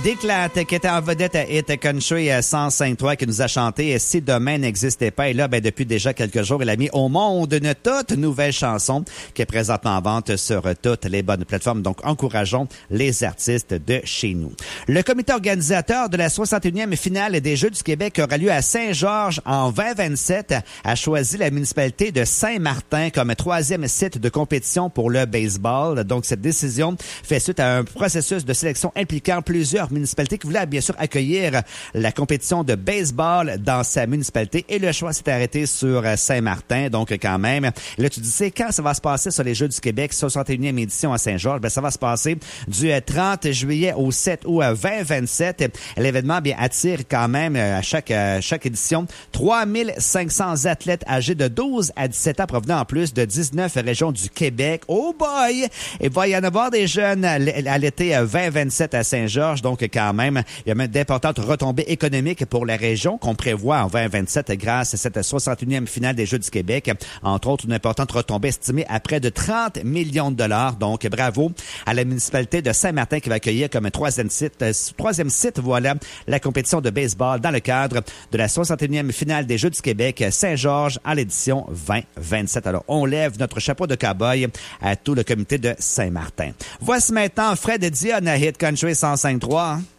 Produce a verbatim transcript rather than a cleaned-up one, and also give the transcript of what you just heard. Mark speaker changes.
Speaker 1: Déclate, qui était en vedette à Hit Country cent cinq trois, qui nous a chanté « Si demain n'existait pas ». Et là, ben, depuis déjà quelques jours, elle a mis au monde une toute nouvelle chanson qui est présentement en vente sur toutes les bonnes plateformes. Donc, encourageons les artistes de chez nous. Le comité organisateur de la soixante et unième finale des Jeux du Québec aura lieu à Saint-Georges en vingt vingt-sept a choisi la municipalité de Saint-Martin comme troisième site de compétition pour le baseball. Donc, cette décision fait suite à un processus de sélection impliquant plusieurs municipalité qui voulait bien sûr accueillir la compétition de baseball dans sa municipalité et le choix s'est arrêté sur Saint-Martin. Donc quand même, là tu dis c'est quand ça va se passer sur les Jeux du Québec, soixante et unième édition à Saint-Georges? Ben ça va se passer du trente juillet au sept août vingt vingt-sept. L'événement bien attire quand même à chaque à chaque édition trois mille cinq cents athlètes âgés de douze à dix-sept ans provenant en plus de dix-neuf régions du Québec. Oh boy! Et il va y en avoir des jeunes à l'été vingt vingt-sept à Saint-Georges. Donc quand même, il y a même d'importantes retombées économiques pour la région qu'on prévoit en vingt vingt-sept grâce à cette soixante et unième finale des Jeux du Québec. Entre autres, une importante retombée estimée à près de trente millions de dollars. Donc, bravo à la municipalité de Saint-Martin qui va accueillir comme troisième site, euh, troisième site, voilà, la compétition de baseball dans le cadre de la soixante et unième finale des Jeux du Québec Saint-Georges à l'édition vingt vingt-sept. Alors, on lève notre chapeau de cow-boy à tout le comité de Saint-Martin. Voici maintenant Fred Dion à Hit Country cent cinq trois.